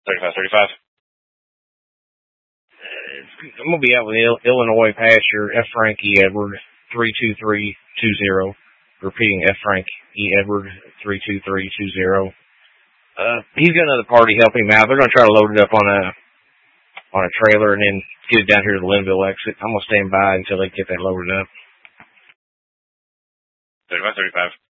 3535. I'm going to be out with Illinois pasture, F. Frank E. Edward, 32320. Repeating, F. Frank E. Edward, 32320. He's got another party helping him out. They're going to try to load it up on a trailer and then get it down here to the Linville exit. I'm going to stand by until they get that loaded up. 3535.